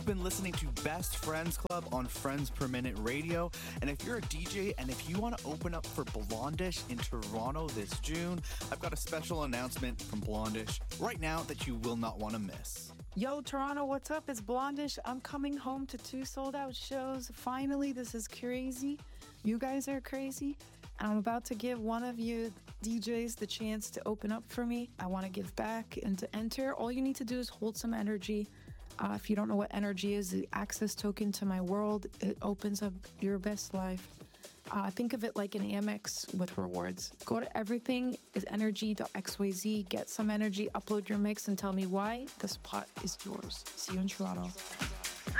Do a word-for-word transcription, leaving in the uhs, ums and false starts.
You've been listening to Best Friends Club on Friends Per Minute Radio. And if you're a D J and if you want to open up for Blondish in Toronto this June, I've got a special announcement from Blondish right now that you will not want to miss. Yo, Toronto, what's up? It's Blondish. I'm coming home to two sold-out shows. Finally, this is crazy. You guys are crazy. And I'm about to give one of you D Js the chance to open up for me. I want to give back and to enter. All you need to do is hold some energy. Uh, if you don't know what energy is, the access token to my world, it opens up your best life. Uh, think of it like an Amex with rewards. Go to everything is energy dot x y z, get some energy, upload your mix, and tell me why the spot is yours. See you in Toronto.